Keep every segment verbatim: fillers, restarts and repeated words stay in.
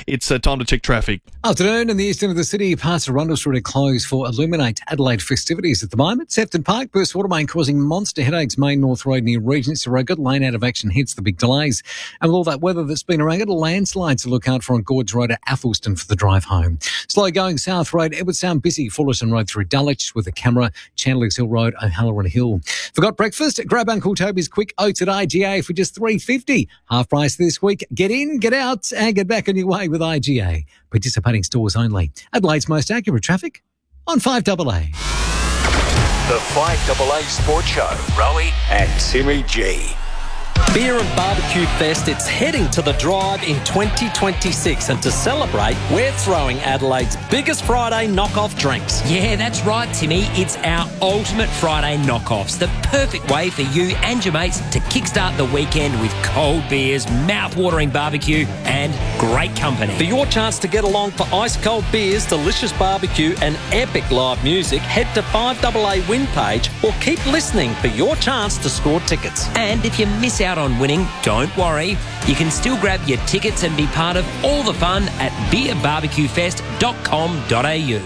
it's uh, time to check traffic. Afternoon in the east end of the city. Parts of Rundle Street are closed for Illuminate Adelaide festivities at the moment. Sefton Park, burst water main causing monster headaches. Main North Road near Regency Road. Good lane out of action, hence the big delays. And with all that weather that's been around, got a landslide to look out for on Gorge Road at Athelston for the drive home. Slow going South Road, Edward Sound busy. Fullerton Road through Dulwich with a camera. Chandler's Hill Road, O'Halloran Hill. Forgot breakfast? Grab Uncle Toby's quick oats at I G A for just three dollars fifty. Half price this week. Get in, get out, and get back on your way with I G A. Participating stores only. Adelaide's most accurate traffic on five A A. The five A A Sports Show. Rowie and Timmy G. Beer and Barbecue Fest, it's heading to the Drive in twenty twenty-six, and to celebrate, we're throwing Adelaide's biggest Friday knockoff drinks. Yeah, that's right, Timmy. It's our ultimate Friday knockoffs, the perfect way for you and your mates to kickstart the weekend with cold beers, mouth-watering barbecue and great company. For your chance to get along for ice-cold beers, delicious barbecue and epic live music, head to five A A Win page or keep listening for your chance to score tickets. And if you miss out on winning, don't worry. You can still grab your tickets and be part of all the fun at beer barbecue fest dot com dot a u.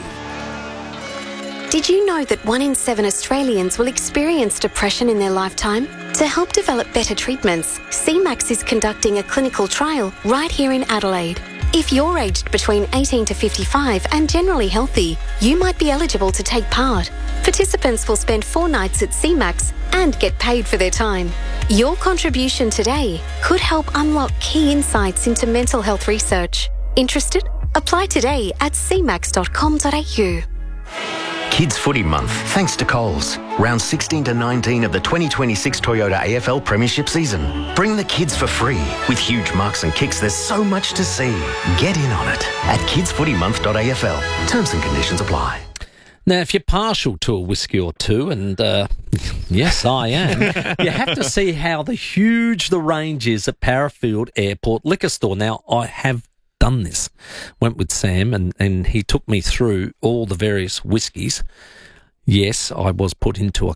Did you know that one in seven Australians will experience depression in their lifetime? To help develop better treatments, C MAX is conducting a clinical trial right here in Adelaide. If you're aged between eighteen to fifty-five and generally healthy, you might be eligible to take part. Participants will spend four nights at C MAX and get paid for their time. Your contribution today could help unlock key insights into mental health research. Interested? Apply today at c max dot com dot a u. Kids Footy Month, thanks to Coles. Round sixteen to nineteen of the twenty twenty-six Toyota A F L Premiership season. Bring the kids for free. With huge marks and kicks, there's so much to see. Get in on it at kids footy month dot a f l. Terms and conditions apply. Now, if you're partial to a whiskey or two, and uh, yes, I am, you have to see how the huge the range is at Parafield Airport Liquor Store. Now, I have done this. Went with Sam, and, and he took me through all the various whiskies. Yes, I was put into a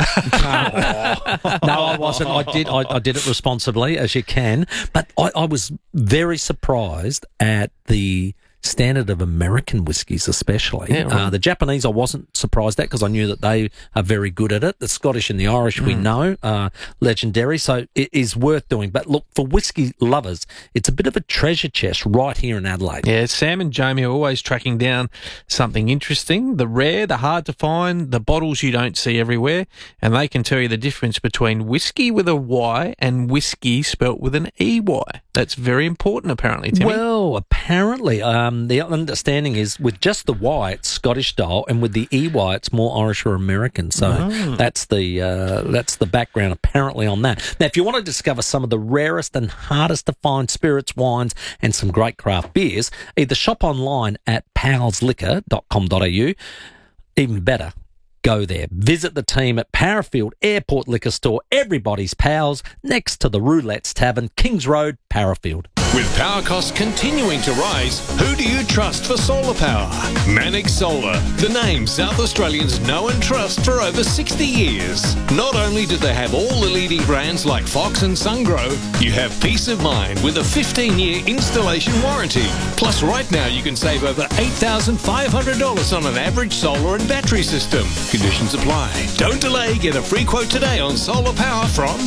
car. No, I wasn't. I did. I, I did it responsibly, as you can. But I, I was very surprised at the standard of American whiskies, especially. Yeah, right. uh, the Japanese I wasn't surprised at, because I knew that they are very good at it. The Scottish and the Irish, mm. we know, are legendary, so it is worth doing. But look, for whiskey lovers, it's a bit of a treasure chest right here in Adelaide. Yeah, Sam and Jamie are always tracking down something interesting, the rare, the hard to find, the bottles you don't see everywhere, and they can tell you the difference between whiskey with a Y and whiskey spelt with an E Y. That's very important, apparently, Timmy. Well, apparently, um, the understanding is with just the Y, it's Scottish style, and with the E Y, it's more Irish or American. So oh. that's the uh, that's the background, apparently, on that. Now, if you want to discover some of the rarest and hardest to find spirits, wines, and some great craft beers, either shop online at pals liquor dot com dot a u. Even better, go there. Visit the team at Parafield Airport Liquor Store, everybody's pals, next to the Roulette's Tavern, Kings Road, Parafield. With power costs continuing to rise, who do you trust for solar power? Manix Solar, the name South Australians know and trust for over sixty years. Not only do they have all the leading brands like Fox and SunGrow, you have peace of mind with a fifteen-year installation warranty. Plus, right now you can save over eight thousand five hundred dollars on an average solar and battery system. Conditions apply. Don't delay. Get a free quote today on solar power from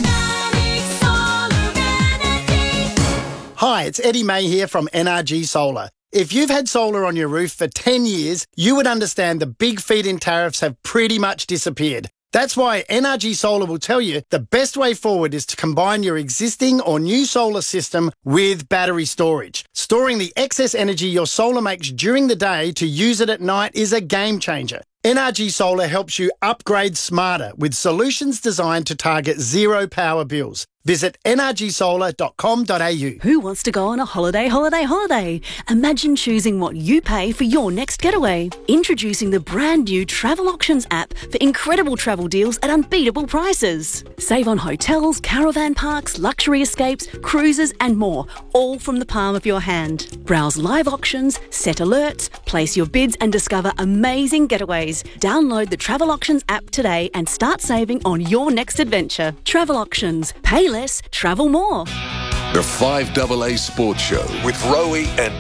Hi, it's Eddie May here from N R G Solar. If you've had solar on your roof for ten years, you would understand the big feed-in tariffs have pretty much disappeared. That's why N R G Solar will tell you the best way forward is to combine your existing or new solar system with battery storage. Storing the excess energy your solar makes during the day to use it at night is a game changer. N R G Solar helps you upgrade smarter with solutions designed to target zero power bills. Visit n r g solar dot com dot a u. Who wants to go on a holiday, holiday, holiday? Imagine choosing what you pay for your next getaway. Introducing the brand new Travel Auctions app for incredible travel deals at unbeatable prices. Save on hotels, caravan parks, luxury escapes, cruises and more, all from the palm of your hand. Browse live auctions, set alerts, place your bids and discover amazing getaways. Download the Travel Auctions app today and start saving on your next adventure. Travel Auctions. Pay less, travel more. The five A A Sports Show with Rowie and